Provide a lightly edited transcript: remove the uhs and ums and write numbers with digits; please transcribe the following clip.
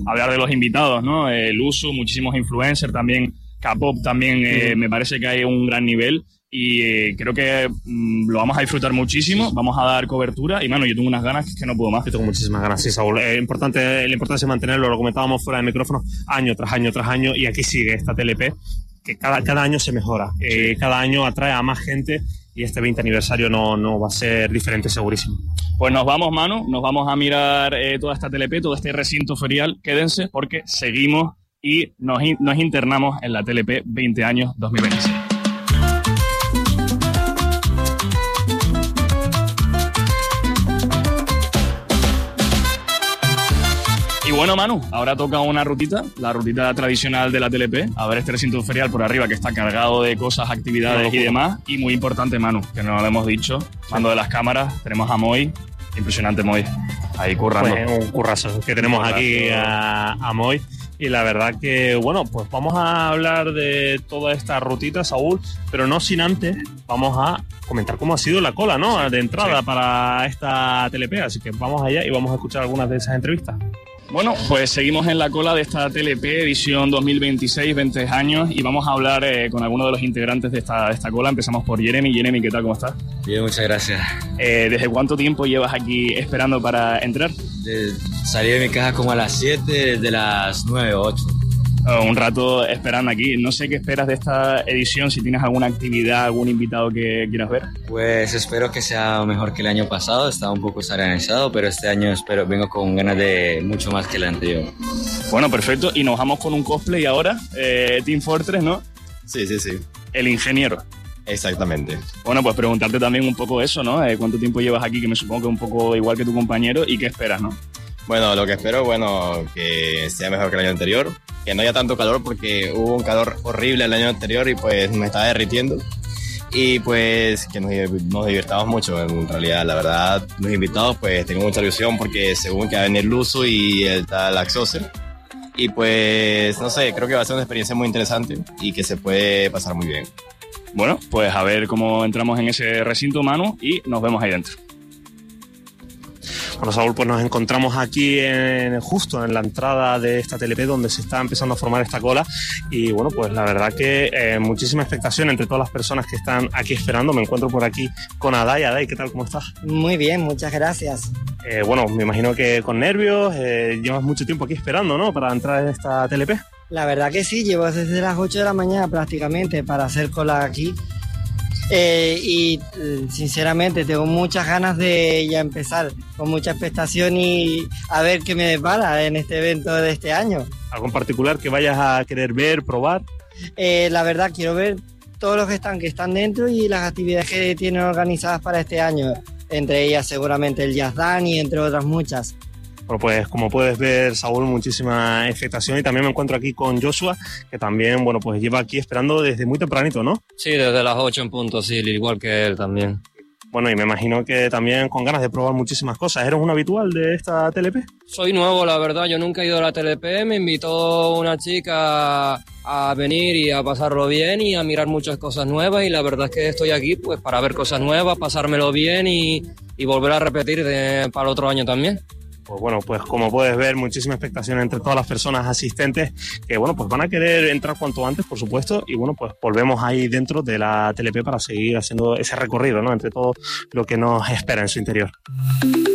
hablar de los invitados, ¿no? Luzu, muchísimos influencers, también K-pop, también me parece que hay un gran nivel. Y creo que lo vamos a disfrutar muchísimo, vamos a dar cobertura y, mano, yo tengo unas ganas que no puedo más. Yo tengo muchísimas ganas, sí, Saúl. La importancia es mantenerlo, lo comentábamos fuera del micrófono, año tras año tras año, y aquí sigue esta TLP, que cada año se mejora, cada año atrae a más gente y este 20 aniversario no va a ser diferente, segurísimo. Pues nos vamos, Manu, nos vamos a mirar toda esta TLP, todo este recinto ferial. Quédense porque seguimos y nos internamos en la TLP 20 años 2026. Y bueno, Manu, ahora toca una rutita, la rutita tradicional de la TLP, a ver este recinto ferial por arriba que está cargado de cosas, actividades y demás. Y muy importante, Manu, que no lo hemos dicho, mando de las cámaras, tenemos a Moy, impresionante Moy, ahí currando. Pues un currazo que tenemos aquí a Moy. Y la verdad que, bueno, pues vamos a hablar de toda esta rutita, Saúl, pero no sin antes vamos a comentar cómo ha sido la cola, ¿no?, de entrada para esta TLP. Así que vamos allá y vamos a escuchar algunas de esas entrevistas. Bueno, pues seguimos en la cola de esta TLP edición 2026, 20 años, y vamos a hablar con algunos de los integrantes de esta cola. Empezamos por Jeremy. Jeremy, ¿qué tal? ¿Cómo estás? Bien, muchas gracias. ¿Desde cuánto tiempo llevas aquí esperando para entrar? Salí de mi casa como a las 7, desde las 9 o 8. Un rato esperando aquí. No sé qué esperas de esta edición, si tienes alguna actividad, algún invitado que quieras ver. Pues espero que sea mejor que el año pasado, estaba un poco desorganizado, pero este año vengo con ganas de mucho más que el anterior. Bueno, perfecto, y nos vamos con un cosplay ahora, Team Fortress, ¿no? Sí. El ingeniero. Exactamente. Bueno, pues preguntarte también un poco eso, ¿no? ¿Cuánto tiempo llevas aquí? Que me supongo que un poco igual que tu compañero, ¿y qué esperas, no? Bueno, lo que espero, que sea mejor que el año anterior, que no haya tanto calor porque hubo un calor horrible el año anterior y pues me estaba derritiendo. Y pues que nos divirtamos mucho, en realidad, la verdad, los invitados pues tengo mucha ilusión porque según que va a venir Luzu y el tal Axoser. Y pues, no sé, creo que va a ser una experiencia muy interesante y que se puede pasar muy bien. Bueno, pues a ver cómo entramos en ese recinto, Manu, y nos vemos ahí dentro. Bueno, Saúl, pues nos encontramos aquí justo en la entrada de esta TLP donde se está empezando a formar esta cola y bueno, pues la verdad que muchísima expectación entre todas las personas que están aquí esperando. Me encuentro por aquí con Adai. Adai, ¿qué tal? ¿Cómo estás? Muy bien, muchas gracias. Bueno, me imagino que con nervios, llevas mucho tiempo aquí esperando, ¿no?, para entrar en esta TLP. La verdad que sí, llevo desde las 8 de la mañana prácticamente para hacer cola aquí. Y sinceramente tengo muchas ganas de ya empezar, con mucha expectación y a ver qué me depara en este evento de este año. ¿Algo en particular que vayas a querer ver, probar? La verdad quiero ver todos los que están dentro y las actividades que tienen organizadas para este año, entre ellas seguramente el Jazz Dance y entre otras muchas. Bueno, pues como puedes ver, Saúl, muchísima expectación y también me encuentro aquí con Joshua, que también, bueno, pues lleva aquí esperando desde muy tempranito, ¿no? Sí, desde las 8 en punto, sí, igual que él también. Bueno, y me imagino que también con ganas de probar muchísimas cosas. ¿Eres un habitual de esta TLP? Soy nuevo, la verdad, yo nunca he ido a la TLP, me invitó una chica a venir y a pasarlo bien y a mirar muchas cosas nuevas y la verdad es que estoy aquí pues para ver cosas nuevas, pasármelo bien y volver a repetir para otro año también. Pues bueno, pues como puedes ver, muchísima expectación entre todas las personas asistentes que, bueno, pues van a querer entrar cuanto antes, por supuesto, y bueno, pues volvemos ahí dentro de la TLP para seguir haciendo ese recorrido, ¿no?, entre todo lo que nos espera en su interior.